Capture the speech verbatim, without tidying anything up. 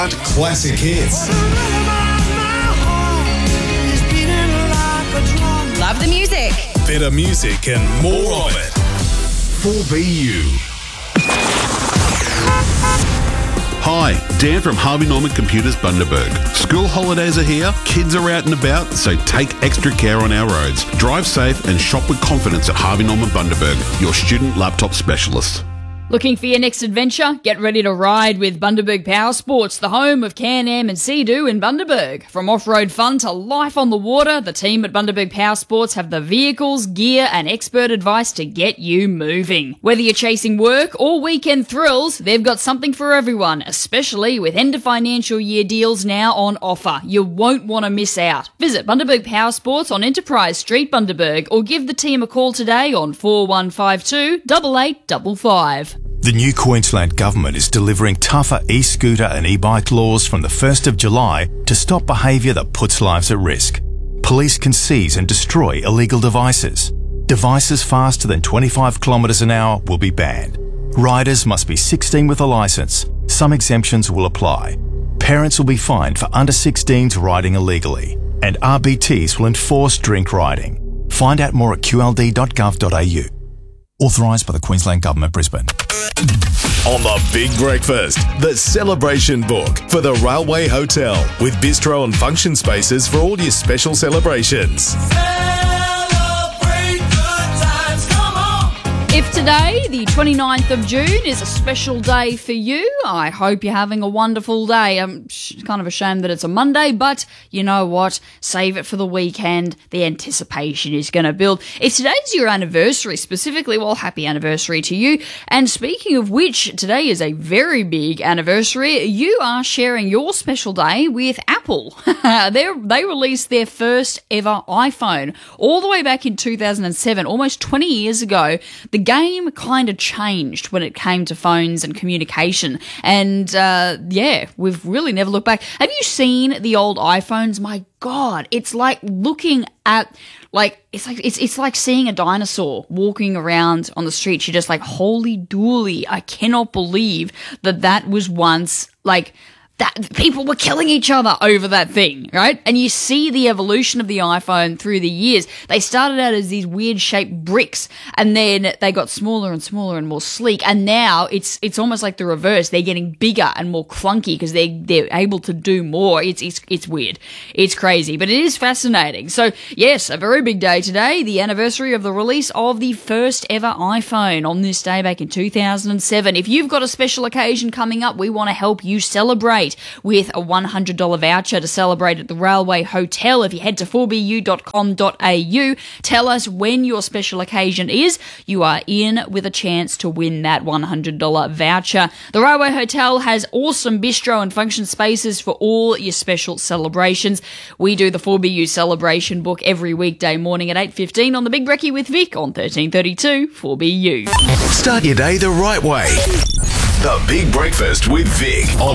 Heart Classic Hits. Love the music. Better music and more of it. four B U. Hi, Dan from Harvey Norman Computers Bundaberg. School holidays are here, kids are out and about, so take extra care on our roads. Drive safe and shop with confidence at Harvey Norman Bundaberg, your student laptop specialist. Looking for your next adventure? Get ready to ride with Bundaberg Power Sports, the home of Can-Am and Sea-Doo in Bundaberg. From off-road fun to life on the water, the team at Bundaberg Power Sports have the vehicles, gear and expert advice to get you moving. Whether you're chasing work or weekend thrills, they've got something for everyone, especially with end of financial year deals now on offer. You won't want to miss out. Visit Bundaberg Power Sports on Enterprise Street, Bundaberg, or give the team a call today on four one five two, eight eight five five. The new Queensland Government is delivering tougher e-scooter and e-bike laws from the first of July to stop behaviour that puts lives at risk. Police can seize and destroy illegal devices. Devices faster than twenty-five kilometres an hour will be banned. Riders must be sixteen with a licence. Some exemptions will apply. Parents will be fined for under sixteens riding illegally. And R B Ts will enforce drink riding. Find out more at q l d dot gov dot a u. Authorised by the Queensland Government, Brisbane. On the Big Breakfast, the celebration book for the Railway Hotel with bistro and function spaces for all your special celebrations. Celebrate good times, come on. If today, the twenty-ninth of June, is a special day for you, I hope you're having a wonderful day. I'm kind of ashamed that it's a Monday, but you know what? Save it for the weekend. The anticipation is going to build. If today's your anniversary, specifically, well, happy anniversary to you. And speaking of which, today is a very big anniversary. You are sharing your special day with Apple. they they released their first ever iPhone all the way back in two thousand seven, almost twenty years ago. The game kind of changed when it came to phones and communication. And, uh, yeah, we've really never looked back. Have you seen the old iPhones? My God, it's like looking at, like, it's like, it's, it's like seeing a dinosaur walking around on the street. You're just like, holy dooly, I cannot believe that that was once, like, that people were killing each other over that thing, right? And you see the evolution of the iPhone through the years. They started out as these weird shaped bricks, and then they got smaller and smaller and more sleek. And now it's it's almost like the reverse. They're getting bigger and more clunky because they they're able to do more. It's it's it's weird. It's crazy, but it is fascinating. So yes, a very big day today, the anniversary of the release of the first ever iPhone on this day back in two thousand seven. If you've got a special occasion coming up, we want to help you celebrate with a one hundred dollars voucher to celebrate at the Railway Hotel. If you head to four b u dot com dot a u, tell us when your special occasion is. You are in with a chance to win that one hundred dollars voucher. The Railway Hotel has awesome bistro and function spaces for all your special celebrations. We do the four B U celebration book every weekday morning at eight fifteen on the Big Brekkie with Vic on thirteen thirty-two four B U. Start your day the right way. The Big Breakfast with Vic on